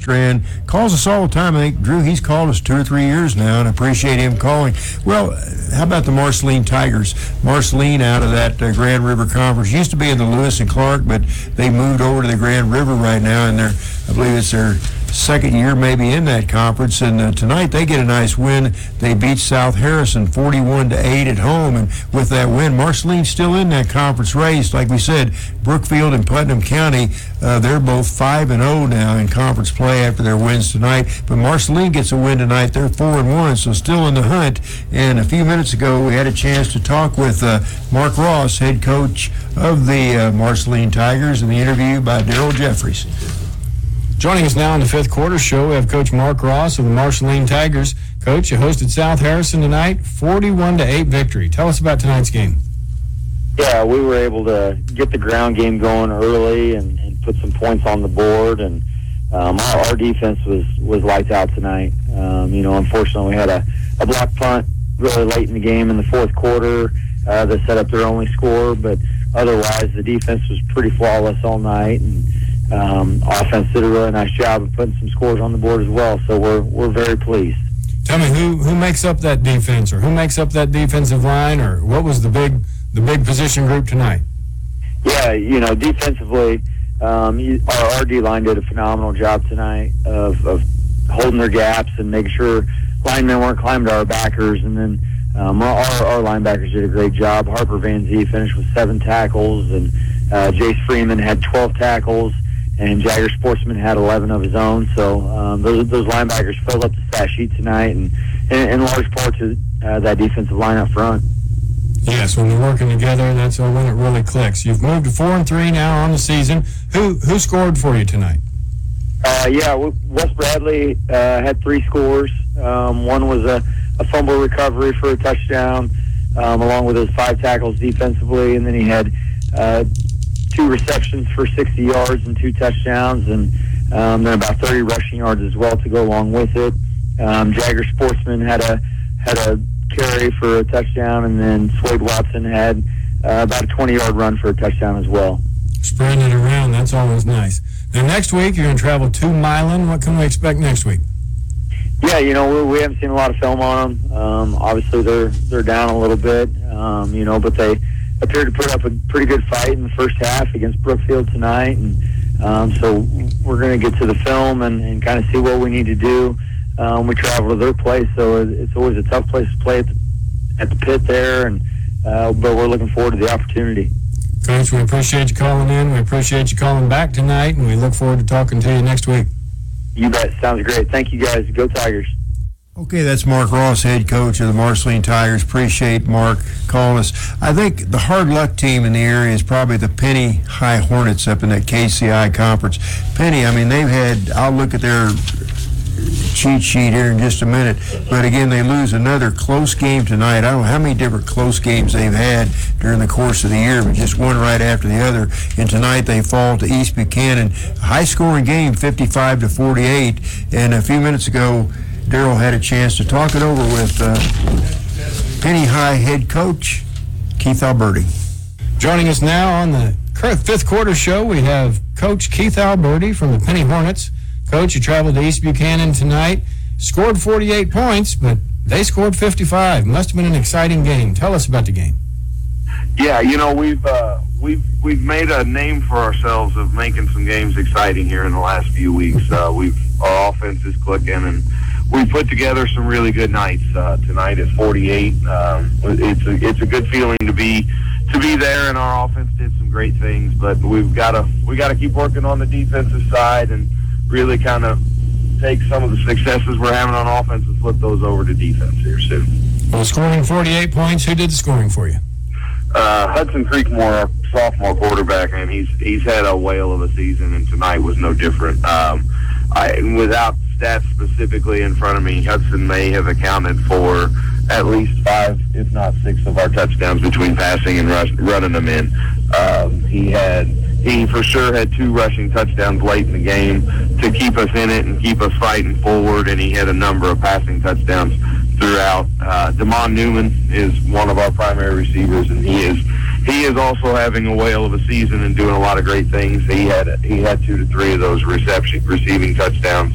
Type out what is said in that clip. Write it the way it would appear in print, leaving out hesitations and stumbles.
Strand. Calls us all the time. I think, Drew, he's called us 2 or 3 years now, and I appreciate him calling. Well, how about the Marceline Tigers? Marceline out of that Grand River Conference. Used to be in the Lewis and Clark, but they moved over to the Grand River right now, and I believe it's their second year maybe in that conference, and tonight they get a nice win. They beat South Harrison 41-8 at home, and with that win, Marceline's still in that conference race. Like we said, Brookfield and Putnam County, they're both 5-0 now in conference play after their wins tonight, but Marceline gets a win tonight. They're 4-1, so still in the hunt. And a few minutes ago, we had a chance to talk with Mark Ross, head coach of the Marceline Tigers, in the interview by Daryl Jeffries. Joining us now in the fifth quarter show, we have Coach Mark Ross of the Marceline Tigers. Coach, you hosted South Harrison tonight, 41-8 victory. Tell us about tonight's game. Yeah, we were able to get the ground game going early and put some points on the board, and our defense was lights out tonight. Unfortunately, we had a block punt really late in the game in the fourth quarter that set up their only score, but otherwise the defense was pretty flawless all night, and offense did a really nice job of putting some scores on the board as well, so we're very pleased. Tell me who makes up that defense, or who makes up that defensive line, or what was the big position group tonight? Yeah, defensively, our D-line did a phenomenal job tonight of holding their gaps and making sure linemen weren't climbing to our backers, and then our linebackers did a great job. Harper Van Zee finished with 7 tackles, and Jace Freeman had 12 tackles, and Jagger Sportsman had 11 of his own. So those linebackers filled up the stat sheet tonight, and in large part to that defensive line up front. Yes, when they're working together, that's when it really clicks. You've moved to 4-3 now on the season. Who scored for you tonight? Wes Bradley had 3 scores. One was a fumble recovery for a touchdown, along with his 5 tackles defensively, and then he had 2 receptions for 60 yards and 2 touchdowns, and then about 30 rushing yards as well to go along with it. Jagger Sportsman had a carry for a touchdown, and then Swade Watson had about a 20-yard run for a touchdown as well. Spreading it around, that's always nice. Now, next week, you're going to travel to Milan. What can we expect next week? Yeah, we haven't seen a lot of film on them. Obviously, they're down a little bit, but they appeared to put up a pretty good fight in the first half against Brookfield tonight, and so we're going to get to the film and kind of see what we need to do. We travel to their place, so it's always a tough place to play at the pit there, but we're looking forward to the opportunity. Coach, we appreciate you calling in. We appreciate you calling back tonight, and we look forward to talking to you next week. You bet. Sounds great. Thank you, guys. Go Tigers. Okay, that's Mark Ross, head coach of the Marceline Tigers. Appreciate Mark calling us. I think the hard luck team in the area is probably the Penny High Hornets up in that KCI conference. Penny, they've had, I'll look at their cheat sheet here in just a minute, but again, they lose another close game tonight. I don't know how many different close games they've had during the course of the year, but just one right after the other, and tonight they fall to East Buchanan. High scoring game, 55-48, and a few minutes ago Daryl had a chance to talk it over with Penny High head coach Keith Alberti. Joining us now on the fifth quarter show, we have Coach Keith Alberti from the Penny Hornets. Coach, you traveled to East Buchanan tonight, scored 48 points, but they scored 55. Must have been an exciting game. Tell us about the game. Yeah, we've made a name for ourselves of making some games exciting here in the last few weeks. Our offense is clicking, and we put together some really good nights. Tonight at 48, it's a good feeling to be there, and our offense did some great things. But we got to keep working on the defensive side and really kind of take some of the successes we're having on offense and flip those over to defense here soon. Well, scoring 48 points, who did the scoring for you? Hudson Creekmore, our sophomore quarterback, and he's had a whale of a season, and tonight was no different. Without stats specifically in front of me, Hudson may have accounted for at least 5, if not 6, of our touchdowns between passing and running them in. He for sure had 2 rushing touchdowns late in the game to keep us in it and keep us fighting forward, and he had a number of passing touchdowns throughout. Damon Newman is one of our primary receivers, and he is also having a whale of a season and doing a lot of great things. He had 2 to 3 of those receiving touchdowns